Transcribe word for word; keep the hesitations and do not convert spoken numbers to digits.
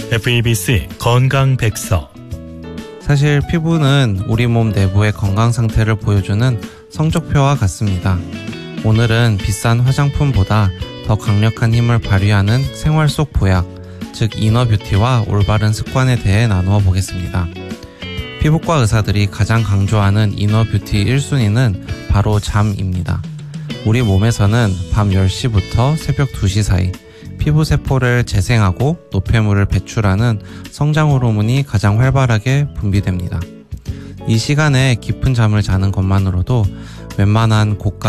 에프이비씨 건강백서. 사실 피부는 우리 몸 내부의 건강 상태를 보여주는 성적표와 같습니다. 오늘은 비싼 화장품보다 더 강력한 힘을 발휘하는 생활 속 보약, 즉 이너뷰티와 올바른 습관에 대해 나누어 보겠습니다. 피부과 의사들이 가장 강조하는 이너뷰티 일 순위는 바로 잠입니다. 우리 몸에서는 밤 열 시부터 새벽 두 시 사이 피부세포를 재생하고 노폐물을 배출하는 성장 호르몬이 가장 활발하게 분비됩니다. 이 시간에 깊은 잠을 자는 것만으로도 웬만한 고가